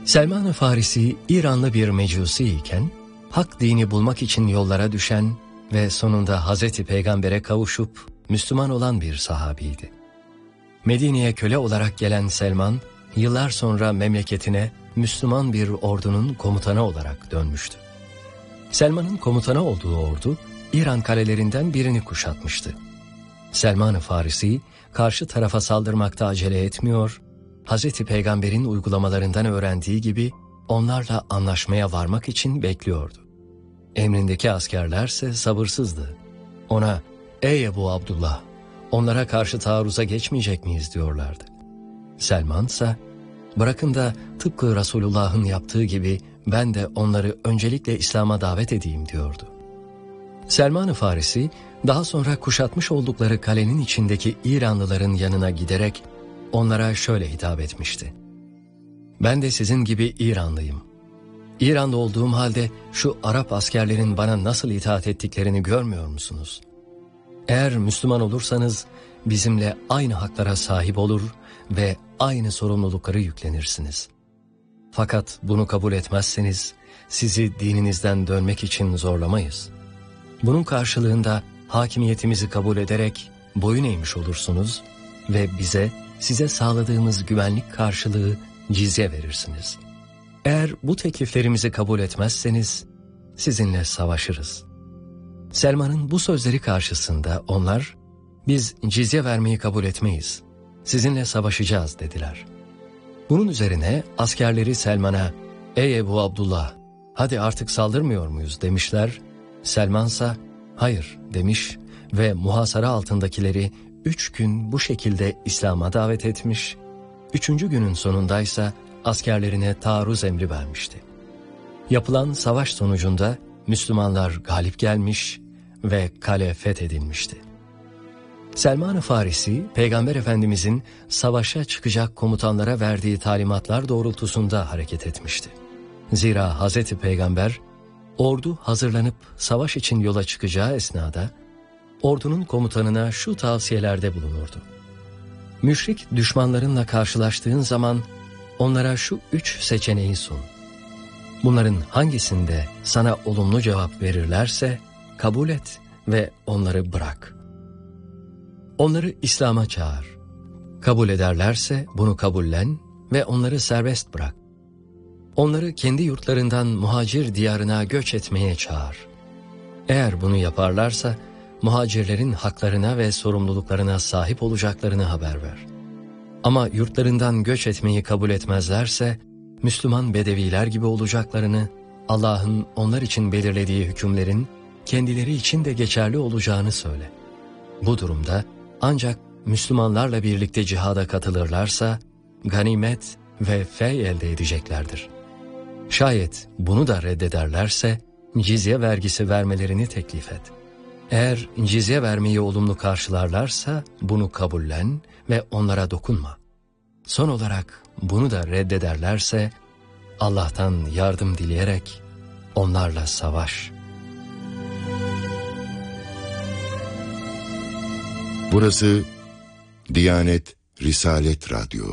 Selman-ı Farisi İranlı bir mecusi iken, hak dini bulmak için yollara düşen ve sonunda Hazreti Peygamber'e kavuşup Müslüman olan bir sahabiydi. Medine'ye köle olarak gelen Selman, yıllar sonra memleketine Müslüman bir ordunun komutanı olarak dönmüştü. Selman'ın komutanı olduğu ordu, İran kalelerinden birini kuşatmıştı. Selman-ı Farisi, karşı tarafa saldırmakta acele etmiyor, Hazreti Peygamber'in uygulamalarından öğrendiği gibi onlarla anlaşmaya varmak için bekliyordu. Emrindeki askerlerse sabırsızdı. Ona, "Ey Ebu Abdullah, onlara karşı taarruza geçmeyecek miyiz?" diyorlardı. Selman ise, "Bırakın da tıpkı Resulullah'ın yaptığı gibi ben de onları öncelikle İslam'a davet edeyim," diyordu. Selman-ı Farisi, daha sonra kuşatmış oldukları kalenin içindeki İranlıların yanına giderek onlara şöyle hitap etmişti: "Ben de sizin gibi İranlıyım. İran'da olduğum halde şu Arap askerlerin bana nasıl itaat ettiklerini görmüyor musunuz? Eğer Müslüman olursanız bizimle aynı haklara sahip olur ve aynı sorumlulukları yüklenirsiniz. Fakat bunu kabul etmezseniz sizi dininizden dönmek için zorlamayız. Bunun karşılığında hakimiyetimizi kabul ederek boyun eğmiş olursunuz ve size sağladığımız güvenlik karşılığı cizye verirsiniz. Eğer bu tekliflerimizi kabul etmezseniz sizinle savaşırız." Selman'ın bu sözleri karşısında onlar, "Biz cizye vermeyi kabul etmeyiz, sizinle savaşacağız," dediler. Bunun üzerine askerleri Selman'a, "Ey Ebu Abdullah, hadi artık saldırmıyor muyuz?" demişler. Selmansa, "Hayır," demiş ve muhasara altındakileri 3 gün bu şekilde İslam'a davet etmiş, 3. günün sonundaysa askerlerine taarruz emri vermişti. Yapılan savaş sonucunda Müslümanlar galip gelmiş ve kale fethedilmişti. Selman-ı Farisi, Peygamber Efendimizin savaşa çıkacak komutanlara verdiği talimatlar doğrultusunda hareket etmişti. Zira Hazreti Peygamber, ordu hazırlanıp savaş için yola çıkacağı esnada, ordunun komutanına şu tavsiyelerde bulunurdu: "Müşrik düşmanlarınla karşılaştığın zaman onlara şu 3 seçeneği sun. Bunların hangisinde sana olumlu cevap verirlerse kabul et ve onları bırak. Onları İslam'a çağır. Kabul ederlerse bunu kabullen ve onları serbest bırak. Onları kendi yurtlarından muhacir diyarına göç etmeye çağır. Eğer bunu yaparlarsa muhacirlerin haklarına ve sorumluluklarına sahip olacaklarını haber ver. Ama yurtlarından göç etmeyi kabul etmezlerse Müslüman bedeviler gibi olacaklarını, Allah'ın onlar için belirlediği hükümlerin kendileri için de geçerli olacağını söyle. Bu durumda ancak Müslümanlarla birlikte cihada katılırlarsa ganimet ve fey elde edeceklerdir. Şayet bunu da reddederlerse cizye vergisi vermelerini teklif et. Eğer cizye vermeyi olumlu karşılarlarsa bunu kabullen ve onlara dokunma. Son olarak bunu da reddederlerse Allah'tan yardım dileyerek onlarla savaş." Burası Diyanet Risalet Radyo.